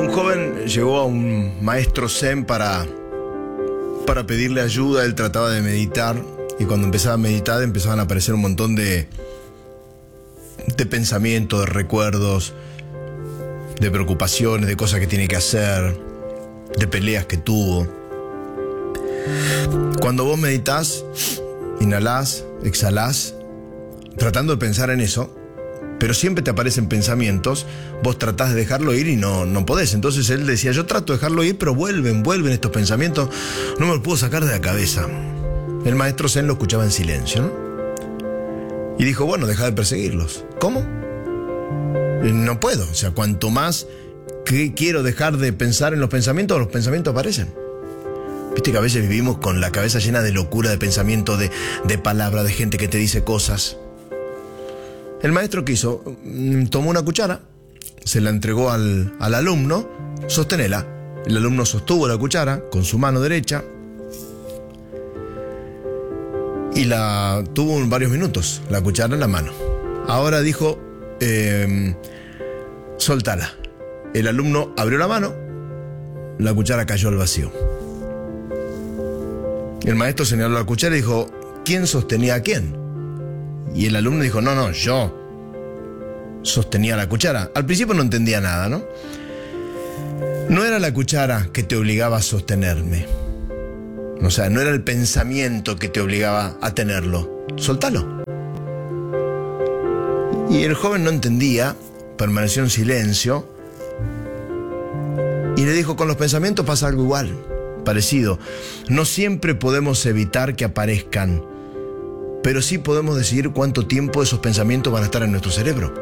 joven llegó a un maestro zen para pedirle ayuda. Él trataba de meditar y cuando empezaba a meditar empezaban a aparecer un montón de pensamientos, de recuerdos, de preocupaciones, de cosas que tiene que hacer, de peleas que tuvo. Cuando vos meditás, inhalás, exhalás, tratando de pensar en eso, pero siempre te aparecen pensamientos, vos tratás de dejarlo ir y no podés. Entonces él decía, yo trato de dejarlo ir, pero vuelven estos pensamientos, no me los puedo sacar de la cabeza. El maestro Zen lo escuchaba en silencio, ¿no? Y dijo, bueno, deja de perseguirlos. ¿Cómo? No puedo, o sea, cuanto más que quiero dejar de pensar en los pensamientos aparecen. Viste que a veces vivimos con la cabeza llena de locura, de pensamientos, de palabras, de gente que te dice cosas. El maestro, ¿qué hizo? Tomó una cuchara, se la entregó al alumno, sostenela. El alumno sostuvo la cuchara con su mano derecha y la tuvo varios minutos, la cuchara en la mano. Ahora dijo, soltala. El alumno abrió la mano, la cuchara cayó al vacío. El maestro señaló la cuchara y dijo, ¿quién sostenía a quién? Y el alumno dijo, no, yo sostenía la cuchara. Al principio no entendía nada, ¿no? No era la cuchara que te obligaba a sostenerme. O sea, no era el pensamiento que te obligaba a tenerlo. Soltalo. Y el joven no entendía, permaneció en silencio y le dijo, con los pensamientos pasa algo igual, parecido. No siempre podemos evitar que aparezcan, pero sí podemos decidir cuánto tiempo esos pensamientos van a estar en nuestro cerebro.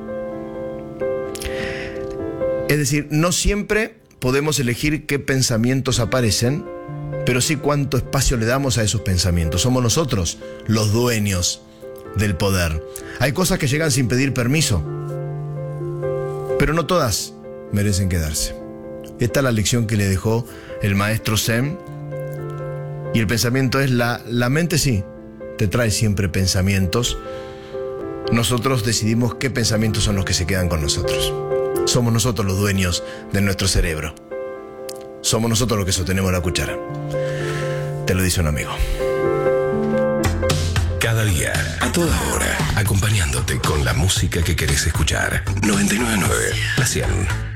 Es decir, no siempre podemos elegir qué pensamientos aparecen, pero sí cuánto espacio le damos a esos pensamientos. Somos nosotros los dueños del poder. Hay cosas que llegan sin pedir permiso, pero no todas merecen quedarse. Esta es la lección que le dejó el maestro Zen. Y el pensamiento es la mente, sí, te trae siempre pensamientos. Nosotros decidimos qué pensamientos son los que se quedan con nosotros. Somos nosotros los dueños de nuestro cerebro. Somos nosotros los que sostenemos la cuchara. Te lo dice un amigo. Cada día, a toda hora, acompañándote con la música que querés escuchar. 99.9, La 100.